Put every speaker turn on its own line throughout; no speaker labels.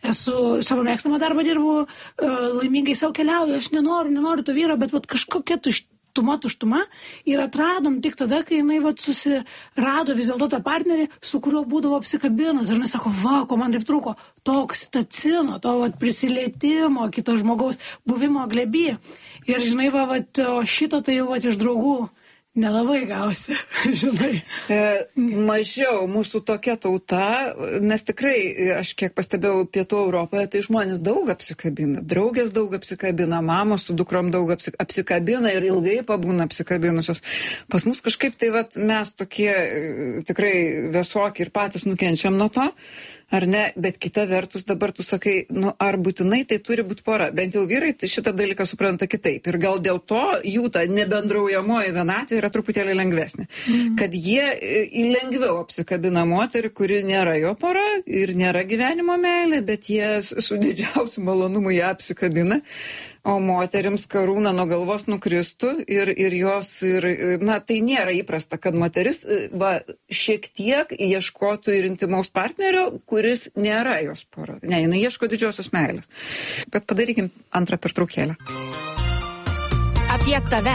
esu savo mėgstamą darbą dirbu, laimingai savo keliauju, aš nenoriu to vyro, bet vat kažkokia tuštuma ir atradom tik tada, kai jinai vat susirado vis dėlto tą partnerį, su kuriuo būdavo apsikabinus. Ir jinai sako, va, ko man taip trūko, to oksitocino, to vat prisilietimo, kito žmogaus buvimo glėby. Ir žinai, vat, o šito tai jau vat iš draugų nelabai gausi, žinai.
Mažiau mūsų tokia tauta, nes tikrai, aš kiek pastebėjau Pietų Europoje, tai žmonės daug apsikabina, draugės daug apsikabina, mamos su dukrom daug apsikabina ir ilgai pabūna apsikabinusios. Pas mus kažkaip tai vat, mes tokie tikrai vėsoki ir patys nukenčiam nuo to. Ar ne, bet kita vertus dabar tu sakai, ar būtinai tai turi būti pora. Bent jau vyrai tai šitą dalyką supranta kitaip. Ir gal dėl to jų ta nebendraujamoji vienatvė yra truputėlį lengvesnė. Kad jie lengviau apsikabina moterį, kuri nėra jo pora ir nėra gyvenimo meilė, bet jie su didžiausiu malonumu ją apsikabina. O moterims karūna nuo galvos nukristų ir jos, tai nėra įprasta, kad moteris šiek tiek ieškotų ir intimaus partnerio, kuris nėra jos pora. Ne, jinai ieško didžiosios meilės. Bet padarykim antrą pertraukėlę.
Apie tave.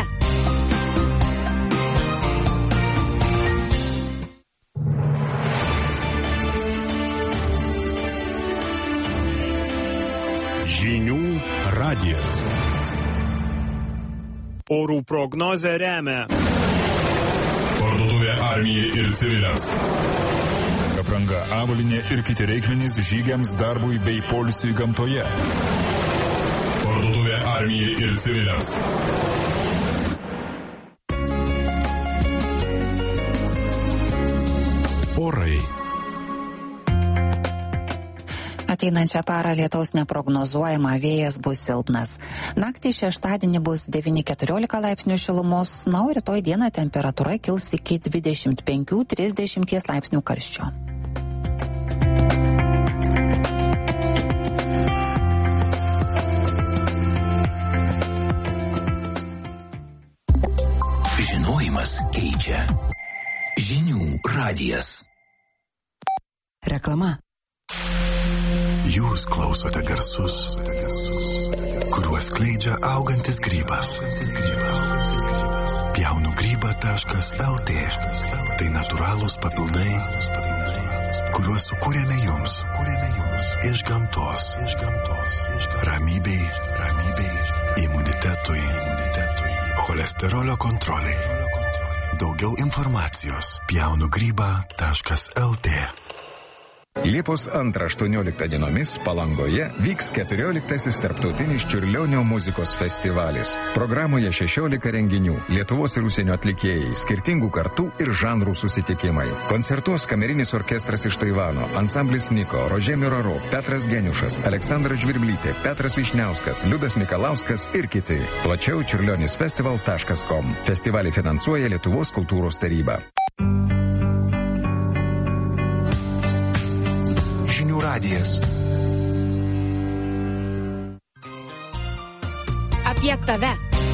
Žinių radijas. Orų prognozę remia
Parduotuvė armijai ir civiliams.
Apranga, avalynė ir kiti reikmenys žygiams, darbui bei poilsiui gamtoje.
Parduotuvė armijai ir civiliams.
Orai.
Ateinančią parą lietaus neprognozuojama, vėjas bus silpnas. Naktį šeštadienį bus 9-14 laipsnių šilumos, o rytoj dieną temperatūra kils iki 25-30 laipsnių karščio.
Žinojimas keičia. Žinių radijas.
Reklama.
Jūs klausote garsus, kuriuos skleidžia augantis grybas. Pjaunugryba.lt. Tai natūralūs papildai, kuriuos sukūrėme jums iš gamtos. Ramybei, imunitetui, cholesterolio kontroliai. Daugiau informacijos pjaunugryba.lt.
Liepos 2-18 dienomis Palangoje vyks 14-asis tarptautinis Čiurlionio muzikos festivalis. Programoje 16 renginių, Lietuvos ir užsienio atlikėjai, skirtingų kartų ir žanrų susitikimai. Koncertuos kamerinis orkestras iš Taivano, ansamblis Niko, Rožė Miraro, Petras Geniušas, Aleksandra Žvirblytė, Petras Višniauskas, Liudas Mikalauskas ir kiti. Plačiau čiurlionisfestival.com. Festivalį finansuoja Lietuvos kultūros taryba.
Žinių radijas.
Apie tave.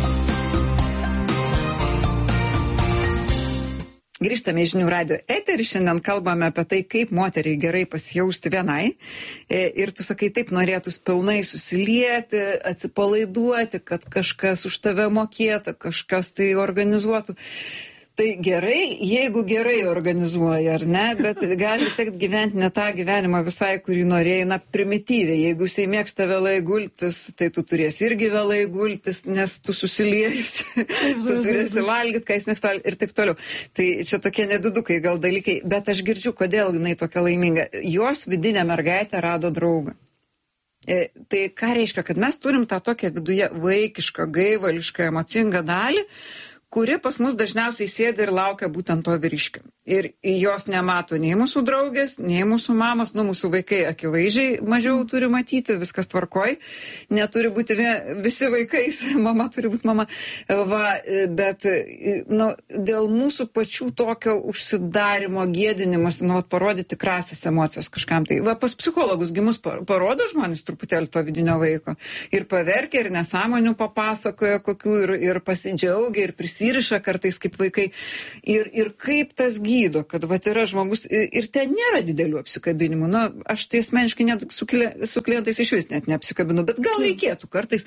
Grįžtame į Žinių radijo eterį, šiandien kalbame apie tai, kaip moteriai gerai pasijausti vienai. Ir tu sakai, taip norėtus pilnai susilieti, atsipalaiduoti, kad kažkas už tave mokėtų, kažkas tai organizuotų. Tai gerai, jeigu gerai organizuoja, ar ne, bet gali tekt gyventi ne tą gyvenimą visai, kurį norėjai, primityviai. Jeigu jisai mėgsta vėlai gultis, tai tu turėsi irgi vėlai gultis, nes tu susiliejusi, tu turėsi valgyti, ką jis mėgsta ir taip toliau. Tai čia tokie nedidukai gal dalykai, bet aš girdžiu, kodėl jinai tokia laiminga. Jos vidinė mergaitė rado draugą. Tai ką reiškia, kad mes turim tą tokią viduje vaikišką, gaivališką, emocingą dalį, kuri pas mus dažniausiai sėda ir laukia būtent to vyriškio. Ir jos nemato nei mūsų draugės, nei mūsų mamos, mūsų vaikai akivaizdžiai mažiau turi matyti, viskas tvarkoj, neturi būti visi vaikais, mama turi būti mama. Bet dėl mūsų pačių tokio užsidarimo, gėdinimas, parodyti tikrasias emocijas kažkam. Tai pas psichologus gimus parodo žmonės truputėlį to vidinio vaiko. Ir paverkia, ir nesąmonių papasakoja kokių, ir pasidžiaugia, ir prisimena. prisiriša kartais kaip vaikai. Ir kaip tas gydo, kad vat yra žmogus ir ten nėra didelių apsikabinimų. Na, aš tai asmeniškai net su klientais iš vis net neapsikabinu, bet gal reikėtų kartais.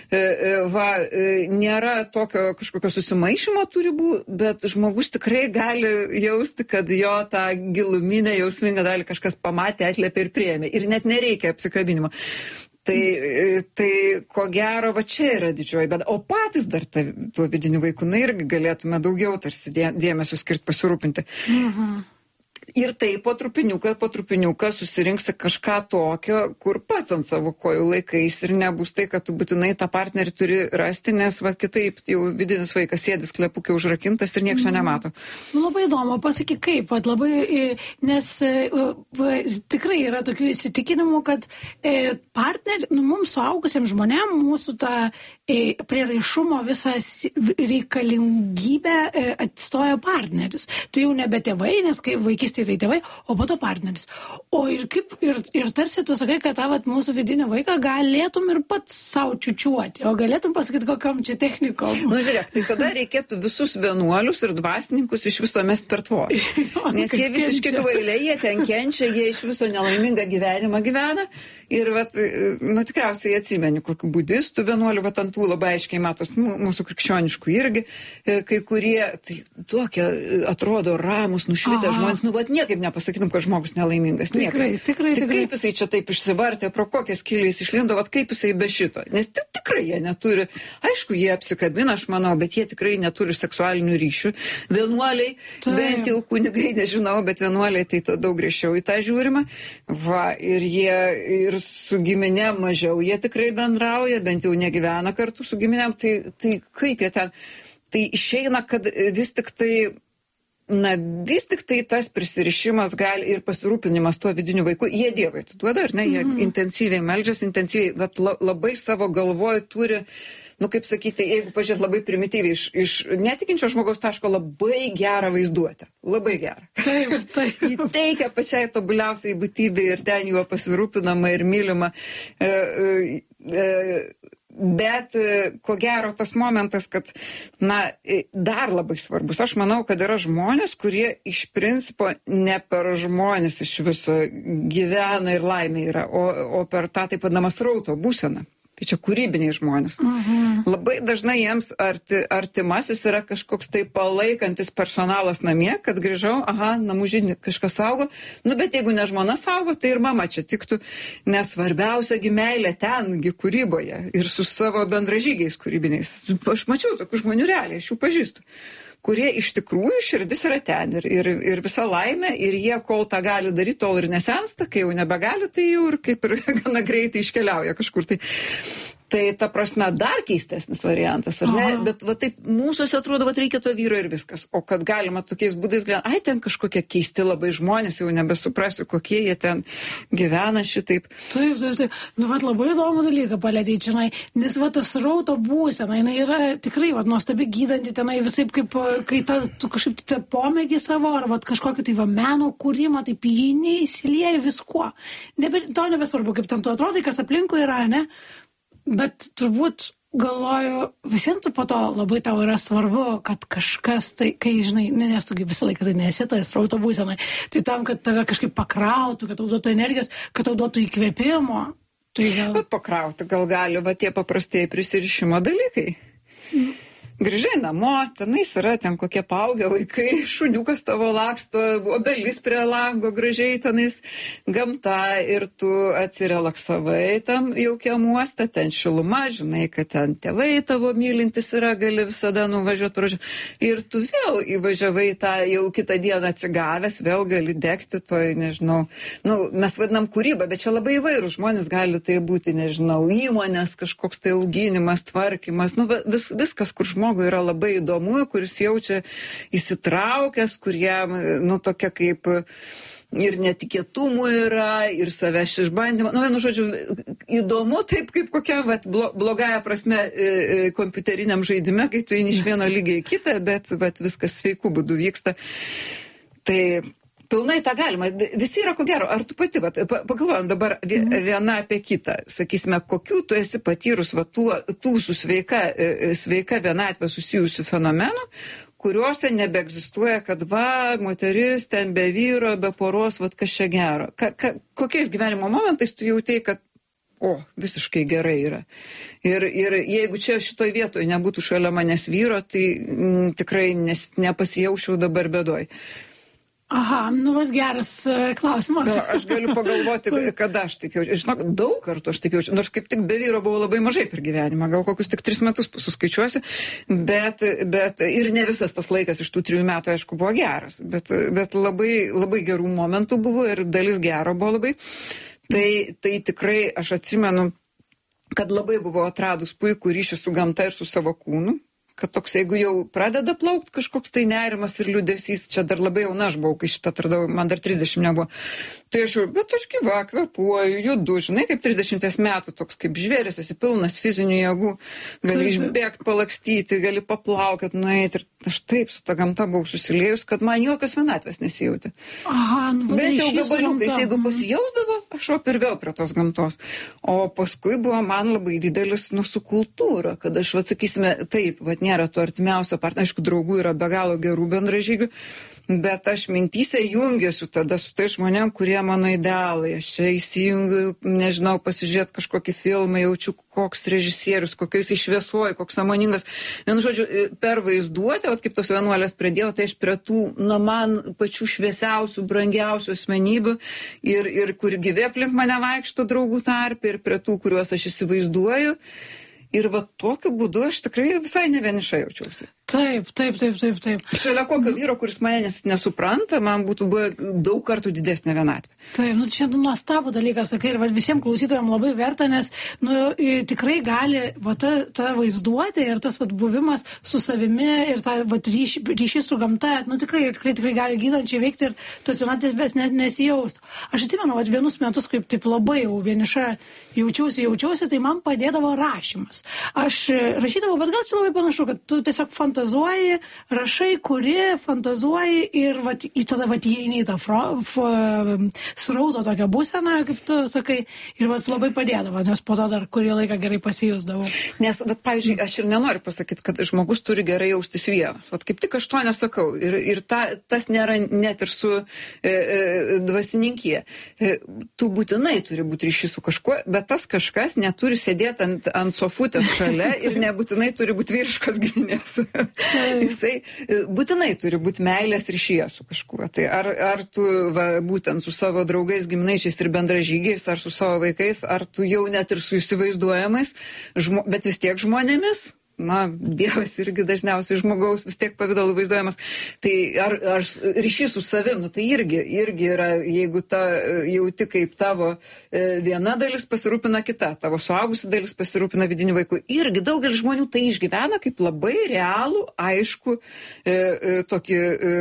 Nėra tokio kažkokio susimaišymo tų ribų, bet žmogus tikrai gali jausti, kad jo tą giluminę jausmingą dalį kažkas pamatė, atliepė ir priėmė. Ir net nereikia apsikabinimo. Tai ko gero, va čia yra didžioji bėda. O patys dar tuo vidiniu vaiku, irgi galėtume daugiau tarsi dėmesio skirti pasirūpinti. Ir tai po trupiniuką susirinksi kažką tokio, kur pats ant savo kojų laikais ir nebus tai, kad tu būtinai tą partnerį turi rasti, nes kitaip jau vidinis vaikas sėdis klepukai užrakintas ir nieks jo nemato.
Labai įdomu, pasakyk kaip, nes tikrai yra tokių įsitikinimų, kad mums suaugusiems žmonėms mūsų tą prieraišumo visą reikalingybę atstoja partneris. Tai jau nebe tėvai, nes kai vaikystėje tai tėvai, o po to partneris. Ir tarsi tu sakai, kad mūsų vidinį vaiką galėtum ir pats savo čiučiuoti, o galėtum pasakyti, kokiam čia technikom.
Žiūrėk, tai tada reikėtų visus vienuolius ir dvasininkus iš viso mest per tvorą. Nes jie visiškai kvailiai, jie ten kenčia, jie iš viso nelaimingą gyvenimą gyvena. Ir tikriausiai atsimeni, kokių budistų vienuolių, ant tų labai aiškiai matos, mūsų krikščioniškų irgi, kai kurie, tai tokie atrodo ramus, nušvitę žmonės, niekaip nepasakytum, kad žmogus nelaimingas.
Tikrai.
Kaip jisai čia taip išsivartė, pro kokias kiliais išlindo, kaip jisai be šito. Nes tikrai jie neturi, aišku, jie apsikabina, aš manau, bet jie tikrai neturi seksualinių ryšių. Vienuoliai, bent jau kunigai, nežinau, bet vienuoliai tai daug griežčiau į tą žiūrima. Ir jie ir su giminėm mažiau, jie tikrai bendrauja, bent jau negyvena kartu su giminėm, tai kaip jie ten. Tai išeina, kad vis tik tai tas prisirišimas gali ir pasirūpinimas tuo vidiniu vaiku, jie Dievui atiduoda, ar ne, jie intensyviai meldžiasi, bet labai savo galvoj turi, kaip sakyti, jeigu pažiūrėt labai primityviai, iš netikinčio žmogaus taško labai gerą vaizduotę. Labai gerą.
Taip.
Įteikia pačiai tobuliausiai būtybei ir ten juo pasirūpinama ir mylima. Bet ko gero tas momentas, kad, dar labai svarbus. Aš manau, kad yra žmonės, kurie iš principo ne per žmonės iš viso gyvena ir laimė yra, o per tą taip vadinamą srauto būseną. Tai čia kūrybiniai žmonės. Labai dažnai jiems artimasis yra kažkoks tai palaikantis personalas namie, kad grįžau, namų židinį kažkas saugo, bet jeigu ne žmona saugo, tai ir mama čia tiktų, nes svarbiausia meilė tengi kūryboje ir su savo bendražygiais kūrybiniais. Aš mačiau tokių žmonių realiai, aš jų pažįstu, kurie iš tikrųjų širdis yra ten ir visa laimė, ir jie kol tą gali daryti, tol ir nesensta, kai jau nebegali, tai jau ir kaip ir gana greitai iškeliauja kažkur. Tai ta prasme dar keistesnis variantas, ar ne? Bet taip mūsųse atrodo, reikia to vyro ir viskas. O kad galima tokiais būdais gyventi, ten kažkokie keisti labai žmonės, jau nebesuprasiu, kokie jie ten gyvena šitaip.
Taip. Labai įdomų dalyką palėtė čia, nes tas rauto būsena, jinai yra tikrai nuostabi gydanti tenai visai, kai tu kažkaip tai pomėgį savo, ar kažkokį tai meno kūrimą, taip įeini, įsilieji viskuo. Tau nebesvarbu, kaip ten tu atrodai, kas aplinkui yra, ne? Bet turbūt galvoju, visiems po to labai tau yra svarbu, kad kažkas tai, kai žinai, nes tu visą laiką tai nesi, tai srauto būsenai, tai tam, kad tave kažkaip pakrautų, kad tau duotų energijos, kad tau duotų įkvėpimo. Bet
pakrauti gal gali tie paprastieji prisirišimo dalykai. Grįžai namo, tenais yra ten kokie paaugę vaikai, šuniukas tavo laksto, obelis prie lango, gražiai tenais gamta ir tu atsirelaksavai tam jaukiam uoste, ten šiluma, žinai, kad ten tėvai tavo mylintis yra, gali visada nuvažiuoti pražiūrėti. Ir tu vėl įvažiavai tą jau kitą dieną atsigavęs, vėl gali degti toj, nežinau, mes vadinam kūrybą, bet čia labai įvairūs žmonės gali tai būti, nežinau, įmonės, kažkoks tai auginimas, tvarkymas, viskas, kur žmogui yra labai įdomu, kuris jaučia įsitraukęs, kuriam, tokia kaip ir netikėtumų yra, ir savęs išbandymą. Vienu žodžiu, įdomu taip, kaip kokiam blogąją prasme kompiuteriniam žaidime, kai tu eini iš vieno lygio į kitą, bet viskas sveikų būdų vyksta. Tai pilnai tą galima. Visi yra ko gero. Ar tu pati, pagalvojam dabar viena apie kitą. Sakysime, kokių tu esi patyrus tų su sveika vienatvė susijusių fenomenų, kuriuose nebeegzistuoja, kad moteris ten be vyro, be poros, kas čia gero. Kokiais gyvenimo momentais tu jautei, kad visiškai gerai yra. Ir jeigu čia šitoj vietoje nebūtų šalia manęs vyro, tai tikrai nepasijaučiau dabar bėdoj.
Aha, geras klausimas.
Aš galiu pagalvoti, kada aš taip jaučiu. Žinok, daug kartų aš taip jaučiu. Nors kaip tik be vyro buvau labai mažai per gyvenimą. Gal kokius tik 3 metus suskaičiuosi. Bet ir ne visas tas laikas iš tų 3 metų, aišku, buvo geras. Bet labai, labai gerų momentų buvo ir dalis gero buvo labai. Tai tikrai aš atsimenu, kad labai buvau atradus puikų ryšį su gamta ir su savo kūnu. Kad toks, jeigu jau pradeda plaukt kažkoks tai nerimas ir liūdesys, čia dar labai jauna aš buvau, kai šitą atradau, man dar 30 nebuvo. Tai bet aš gyva, kvėpuoju, judu, žinai, kaip 30 metų, toks kaip žvėris, esi pilnas fizinių jėgų, gali išbėgti, palakstyti, gali paplaukiat, nueiti. Ir aš taip su ta gamta buvau susiliejus, kad man jokios vienatvės nesijautė. Bet jau gabaliukais, jeigu pasijausdavo, aš ir vėl prie tos gamtos. O paskui buvo man labai didelis su kultūra, kad aš, sakysime, taip, nėra to artimiausio partnerio, aišku, draugų yra be galo gerų bendražygių, bet aš mintyse jungiuosi tada su tai žmonėm, kurie mano idealai. Aš čia įsijungiu, nežinau, pasižiūrėti kažkokį filmą, jaučiu, koks režisierius, kokiais išviesuoju, koks sąmoningas. Vienu žodžiu, per vaizduotę, kaip tos vienuolės pradėjau, tai aš prie tų, man pačių šviesiausių, brangiausių asmenybių ir kur gyvė aplink mane vaikšto draugų tarpe ir prie tų, kuriuos aš įsivaizduoju. Ir tokiu būdu aš tikrai visai ne vieniša jaučiausi.
Taip.
Šalia kokio vyro, kuris mane nesupranta, man būtų buvę daug kartų didesnė vienatvė.
Taip, čia nuostabų dalyką sakai ir visiems klausytojams labai verta, nes tikrai gali ta vaizduotė ir tas buvimas su savimi ir ta ryšys su gamta, tikrai gali gydančiai veikti ir tos vienatvės nesijaustų. Aš atsimenu, vienus metus, kaip taip labai jau vieniša jaučiausi, tai man padėdavo rašymas. Aš rašydavau, bet gal čia labai panašu, kad tu tiesiog fantazuoji, rašai, fantazuoji ir tada įeini į tą srauto tokią būseną, kaip tu sakai, ir labai padėdavo, nes po to dar kurį laiką gerai pasijusdavau.
Nes, pavyzdžiui, aš ir nenoriu pasakyti, kad žmogus turi gerai jaustis vienas. Kaip tik aš to nesakau. Ir tas nėra net ir su dvasininkija. Tu būtinai turi būti ryšys su kažkuo, bet tas kažkas neturi sėdėti ant sofutės šalia ir nebūtinai turi būti vyriškos giminės. Jisai būtinai turi būti meilės ryšyje su kažkuo. Tai ar tu būtent su savo draugais, giminaičiais ir bendražygiais, ar su savo vaikais, ar tu jau net ir su įsivaizduojamais, bet vis tiek žmonėmis. Dievas irgi dažniausiai žmogaus vis tiek pavidalu vaizduojamas. Tai ar ryšys su savim, tai irgi yra, jeigu jauti kaip tavo viena dalis pasirūpina kita, tavo suaugusi dalis pasirūpina vidiniu vaiku. Irgi daugelis žmonių tai išgyvena kaip labai realų, aišku, tokį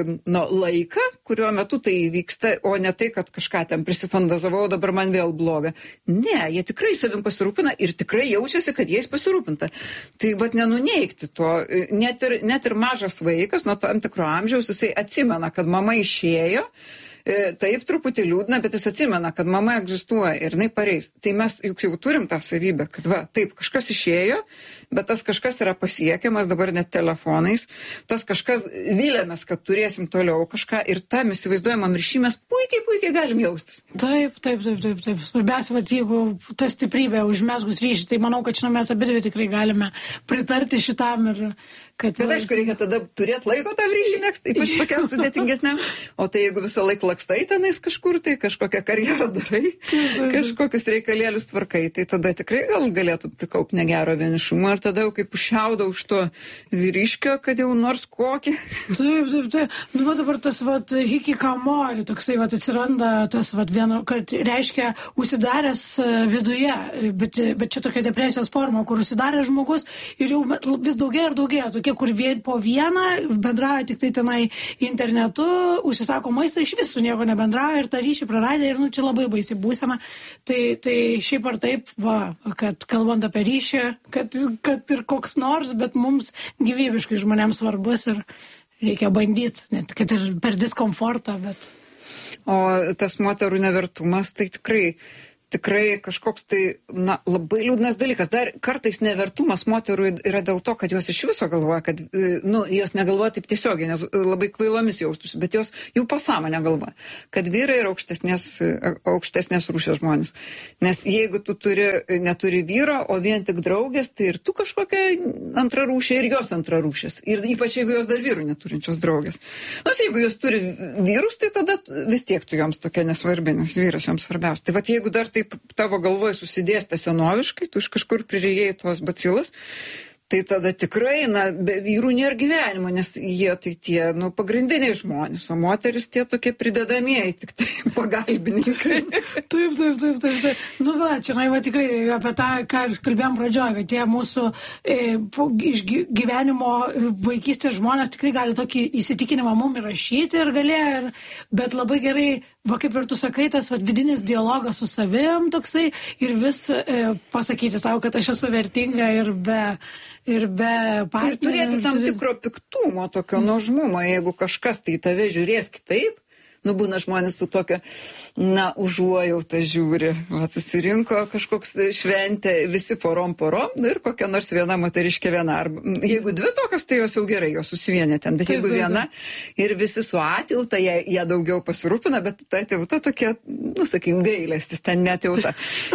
laiką, kuriuo metu tai vyksta, o ne tai, kad kažką ten prisifantazavau, dabar man vėl bloga. Ne, jie tikrai savim pasirūpina ir tikrai jaučiasi, kad jais pasirūpinta. Tai nenuneigti to, net ir mažas vaikas nuo tam tikro amžiaus, jisai atsimena, kad mama išėjo, taip truputį liūdna, bet jis atsimena, kad mama egzistuoja ir jinai pareis. Tai mes juk jau turim tą savybę, kad taip, kažkas išėjo, bet tas kažkas yra pasiekiamas dabar net telefonais, tas kažkas vilėmės, kad turėsim toliau kažką ir tam įsivaizduojamam ryšį mes puikiai galim jaustis.
Taip. Svarbiausia, jeigu ta stiprybė užmesgus ryšį, tai manau, kad šiandien mes abidvi tikrai galime pritarti šitam ir kad...
Bet aišku, reikia tada turėti laiko tam ryšį mėgsti, ypač tokiam sudėtingesniam. O tai jeigu visą laiką lakstai tenais kažkur, tai kažkokią karjerą darai, kažkokius reikalėlius tvarkai, tai tada tikrai galėtų prikaupti negero vienišumą ir tada jau kaip užšiaudo už to vyriškio, kad jau nors kokį.
Taip. Dabar tas hikikamori toksai atsiranda, tas vieno, kad reiškia užsidaręs viduje, bet čia tokia depresijos forma, kur užsidarė žmogus ir jau vis daugėja ir daugėja. Tokie, kur po vieną bendrauja tik tai tenai internetu, užsisako maistą, iš visų nieko nebendrauja ir tą ryšį praradė ir čia labai baisi būsena. Tai šiaip ar taip, kad kalbant apie ryšį, kad ir koks nors, bet mums gyvybiškai žmonėms svarbus ir reikia bandyti, net kad ir per diskomfortą, bet...
O tas moterų nevertumas, tai tikrai kažkoks tai, labai liūdnas dalykas. Dar kartais nevertumas moterų yra dėl to, kad jos iš viso galvoja, kad, jos negalvoja taip tiesiogiai, nes labai kvailomis jaustųsi, bet jos jų pasąmonę galvoja, kad vyrai yra aukštesnės rūšės žmonės. Nes jeigu tu neturi vyro, o vien tik draugės, tai ir tu kažkokia antrarūšė ir jos antrarūšės. Ir ypač jeigu jos dar vyrų neturinčios draugės. Nors jeigu jos turi vyrus, tai tada vis tiek tu joms tokia nesvarbi, nes vyras joms svarbiausia. Tai vat jeigu dar taip tavo galvoje susidėstė senoviškai, tu iš kažkur pririjai tos bacilus, tai tada tikrai, be vyrų nėra gyvenimo, nes jie tai tie, pagrindiniai žmonės, o moteris tie tokie pridedamieji, tik tai pagalbininkai.
Taip. Čia tikrai apie tą, ką kalbėjom pradžioje, kad tie mūsų iš gyvenimo vaikystės žmonės tikrai gali tokį įsitikinimą mum įrašyti ir galėjo, bet labai gerai, kaip ir tu sakai, tas vidinis dialogas su savim toksai ir vis pasakyti savo, kad aš esu vertinga ir be partnerio. Ir turėti tam tikro piktumo, tokio nuožmumo, jeigu kažkas tai tave žiūrės kitaip, būna žmonės su tokio, užuojautą žiūri. Susirinko kažkoks šventė, visi porom, ir kokia nors viena moteriškė viena. Jeigu dvi tokios, tai jos jau gerai, jos susivienė ten. Bet jeigu viena ir visi su atjauta, jie daugiau pasirūpina, bet ta atjauta tokia, gailestis, ten netjauta.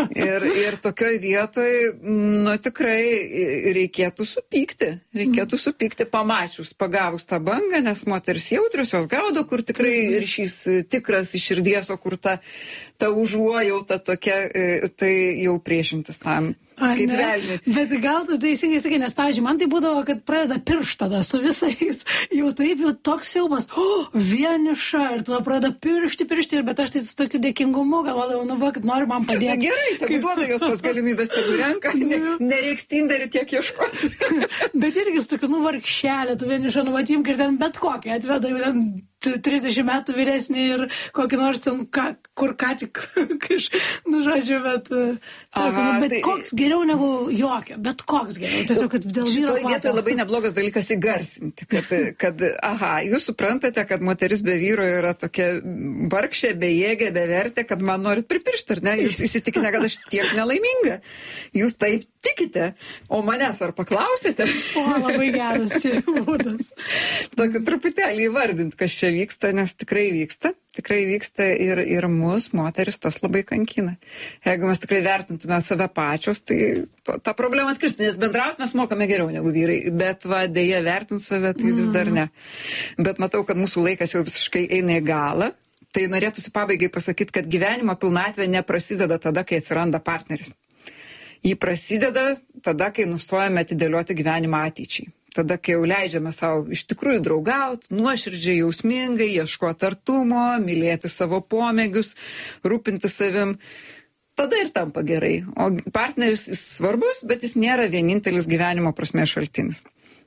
Ir tokioj vietoj, tikrai reikėtų supykti. Pamačius, pagavus tą bangą, nes moteris jautrios, jos gaudo, kur tikrai ryšys tikras iš širdies, o kur ta užuojauta tokia, tai jau priešintis tam. Kaip velniai. Bet gal tu teisingai sakai, nes, pavyzdžiui, man tai būdavo, kad pradeda piršt tada su visais. Jau toks siaubas, vieniša, ir tada pradeda piršti, bet aš tai su tokiu dėkingumu galvodavau, kad nori man padėti. Tai gerai, tegu duoda jos tos galimybės, tegu renka, nereiks Tinderį tiek ieškoti. Bet irgi su tokiu, vargšelė, tu vieniša, imk ir ten bet kokią atveda, jau ten 30 metų vyresnį ir kokį nors ten, kur ką tik, žodžiu, bet koks geriau negu jokia, bet koks geriau, tiesiog, kad dėl vyro
šitoj vietoje labai neblogas dalykas įgarsinti, kad jūs suprantate, kad moteris be vyro yra tokia vargšė, bejėgė, bevertė, kad man norit pripiršti, ar ne? Jūs įsitikinę, kad aš tiek nelaiminga. Jūs taip tikite, o manęs ar paklausėte?
Labai geras čia būdas.
Tokį truputėlį įvardint, kas čia vyksta, nes tikrai vyksta ir mus, moteris, tas labai kankina. Jeigu mes tikrai vertintume save pačios, tai ta problema atkristų, nes bendrauti mes mokame geriau negu vyrai, bet dėja vertinti save, tai vis dar ne. Bet matau, kad mūsų laikas jau visiškai eina į galą, tai norėtųsi pabaigai pasakyti, kad gyvenimo pilnatvė neprasideda tada, kai atsiranda partneris. Ji prasideda tada, kai nustojame atidėlioti gyvenimą ateičiai. Tada, kai jau leidžiame savo iš tikrųjų draugauti, nuoširdžiai, jausmingai, ieškoti artumo, mylėti savo pomėgius, rūpinti savim, tada ir tampa gerai. O partneris svarbus, bet jis nėra vienintelis gyvenimo prasmės šaltinis.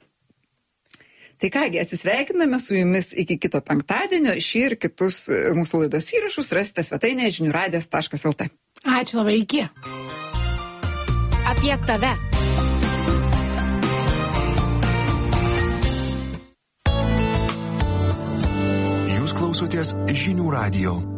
Tai kągi, atsisveikiname su jumis iki kito penktadienio. Šį ir kitus mūsų laidos įrašus rasite svetainėje žiniųradijas.lt.
Ačiū labai, iki.
Apie tave.
Jūs klausotės Žinių radijo.